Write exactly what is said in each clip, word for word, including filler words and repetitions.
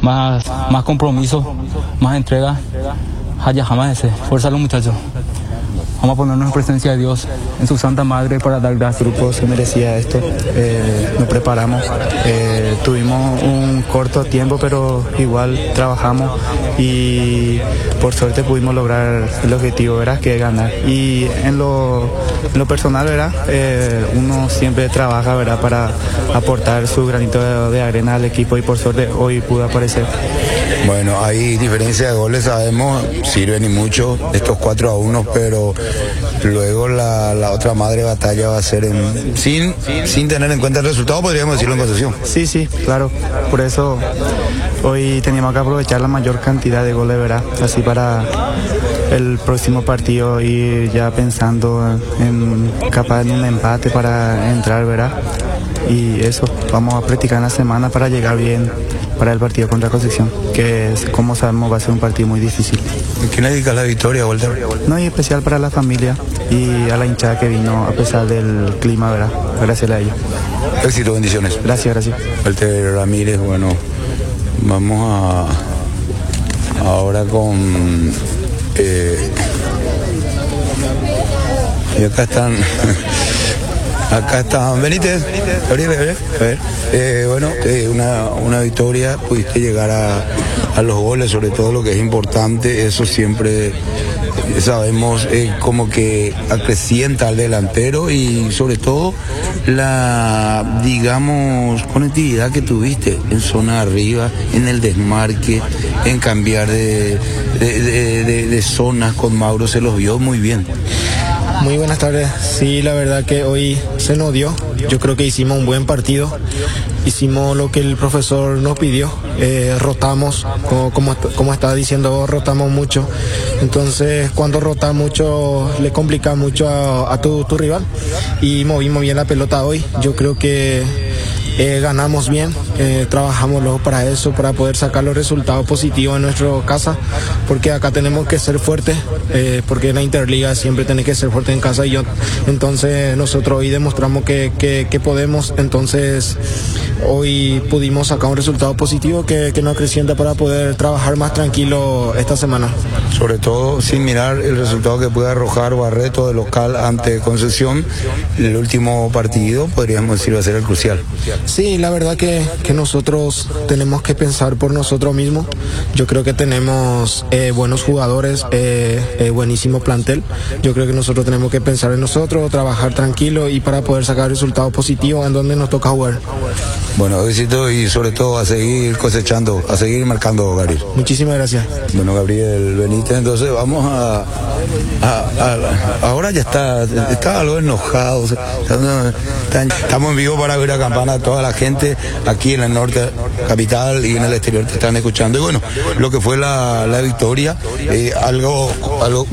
más, más compromiso, más entrega. Haya jamás ese. Fuerza a los muchachos. Vamos a ponernos en presencia de Dios, en su Santa Madre, para dar gracias. El grupo se merecía esto, eh, nos preparamos, eh, tuvimos un corto tiempo, pero igual trabajamos y por suerte pudimos lograr el objetivo, ¿verdad?, que es ganar. Y en lo, en lo personal, ¿verdad?, eh, uno siempre trabaja, ¿verdad?, para aportar su granito de, de arena al equipo y por suerte hoy pudo aparecer. Bueno, hay diferencia de goles, sabemos, sirven y mucho estos cuatro a uno, pero luego la, la otra madre batalla va a ser en, sin, sin tener en cuenta el resultado, podríamos decirlo en Concepción. Sí, sí, claro, por eso hoy teníamos que aprovechar la mayor cantidad de goles, ¿verdad?, así para el próximo partido ir ya pensando en capaz en un empate para entrar, ¿verdad? Y eso, vamos a practicar en la semana para llegar bien para el partido contra Concepción, que es, como sabemos, va a ser un partido muy difícil. ¿Quién le dedica la victoria, Walter? No, y especial para la familia y a la hinchada que vino a pesar del clima, ¿verdad? Gracias a ellos. Éxito, bendiciones. Gracias, gracias. Walter Ramírez, bueno, vamos a ahora con eh, y acá están acá están Benítez, Gabriel, a ver, a ver. Eh, bueno, eh, una, una victoria, pudiste llegar a, a los goles, sobre todo lo que es importante, eso siempre sabemos, eh, como que acrecienta al delantero y sobre todo la, digamos, conectividad que tuviste en zona arriba, en el desmarque, en cambiar de, de, de, de, de zonas con Mauro, se los vio muy bien. Muy buenas tardes. Sí, la verdad que hoy se nos dio. Yo creo que hicimos un buen partido. Hicimos lo que el profesor nos pidió. Eh, rotamos, como, como, como estaba diciendo, rotamos mucho. Entonces, cuando rotas mucho, le complica mucho a, a tu, tu rival. Y movimos bien la pelota hoy. Yo creo que Eh, ganamos bien, eh, trabajamos luego para eso, para poder sacar los resultados positivos en nuestra casa, porque acá tenemos que ser fuertes, eh, porque en la Interliga siempre tenés que ser fuerte en casa y yo, entonces nosotros hoy demostramos que, que, que podemos, entonces hoy pudimos sacar un resultado positivo que, que nos acrecienta para poder trabajar más tranquilo esta semana. Sobre todo sin mirar el resultado que puede arrojar Barreto de local ante Concepción, el último partido podríamos decir va a ser el crucial. Sí, la verdad que, que nosotros tenemos que pensar por nosotros mismos. Yo creo que tenemos eh, buenos jugadores, eh, eh, buenísimo plantel. Yo creo que nosotros tenemos que pensar en nosotros, trabajar tranquilo y para poder sacar resultados positivos en donde nos toca jugar. Bueno, éxito y sobre todo a seguir cosechando, a seguir marcando, Gabriel. Muchísimas gracias. Bueno, Gabriel Benítez, entonces vamos a, a, a ahora ya está, está algo enojado. Está, estamos en vivo para ver a campana a toda la gente aquí en el norte capital y en el exterior que están escuchando. Y bueno, lo que fue la, la victoria, eh, algo, algo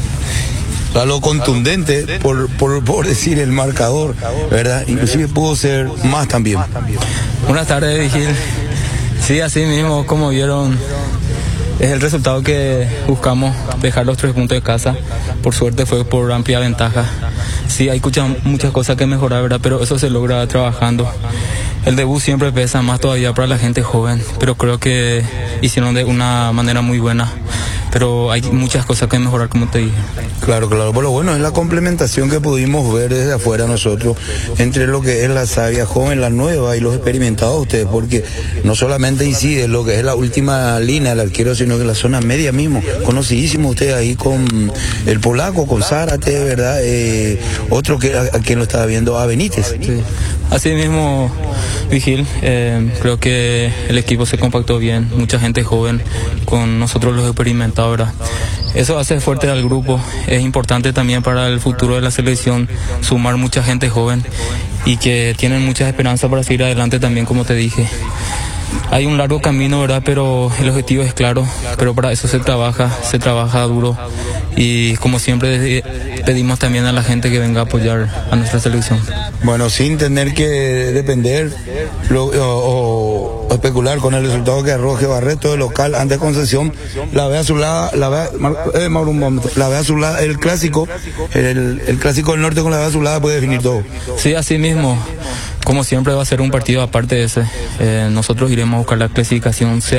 a lo contundente, por, por, por decir el marcador, ¿verdad? Inclusive pudo ser más también. Buenas tardes, Vigil. Sí, así mismo, como vieron, es el resultado que buscamos, dejar los tres puntos de casa. Por suerte fue por amplia ventaja. Sí, hay muchas, muchas cosas que mejorar, ¿verdad? Pero eso se logra trabajando. El debut siempre pesa más todavía para la gente joven, pero creo que hicieron de una manera muy buena. Pero hay muchas cosas que mejorar, como te dije. Claro, claro, pero lo bueno es la complementación que pudimos ver desde afuera nosotros entre lo que es la savia joven, la nueva y los experimentados ustedes, porque no solamente incide lo que es la última línea del arquero, sino que la zona media mismo, conocidísimo usted ahí con el polaco, con Zárate, ¿verdad? Eh, otro que a, a quien lo estaba viendo, a Benítez. Sí. Así mismo, Vigil, eh, creo que el equipo se compactó bien, mucha gente joven, con nosotros los experimentados, ¿verdad? Eso hace fuerte al grupo. Es importante también para el futuro de la selección sumar mucha gente joven y que tienen muchas esperanzas para seguir adelante también, como te dije. Hay un largo camino, ¿verdad? Pero el objetivo es claro, pero para eso se trabaja, se trabaja duro y como siempre pedimos también a la gente que venga a apoyar a nuestra selección. Bueno, sin tener que depender lo, o, o especular con el resultado que arroje Barreto de local ante Concepción, la ve a su lado, la ve, eh, Mauro, un momento, la ve a su lado, el clásico, el, el clásico del norte con la ve a su lado puede definir todo. Sí, así mismo. Como siempre va a ser un partido aparte de ese. Eh, nosotros iremos a buscar la clasificación, sea